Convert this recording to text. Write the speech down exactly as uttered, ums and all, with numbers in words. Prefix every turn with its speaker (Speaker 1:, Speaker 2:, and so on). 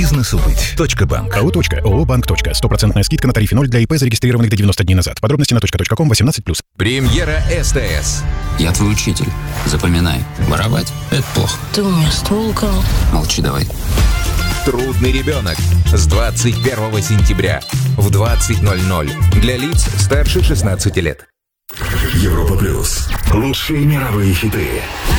Speaker 1: Бизнесу быть. Точка банк.
Speaker 2: АО. ООО «Банк». Стопроцентная скидка на тарифе ноль для ИП, зарегистрированных до девяноста дней назад. Подробности на точка точка ком восемнадцать плюс.
Speaker 1: Премьера СТС.
Speaker 3: Я твой учитель. Запоминай. Воровать – это плохо.
Speaker 4: Ты у меня ствол украл.
Speaker 3: Молчи давай.
Speaker 1: Трудный ребенок. С двадцать первого сентября в двадцать ноль ноль. Для лиц старше шестнадцати лет.
Speaker 5: Европа плюс. Лучшие мировые хиты.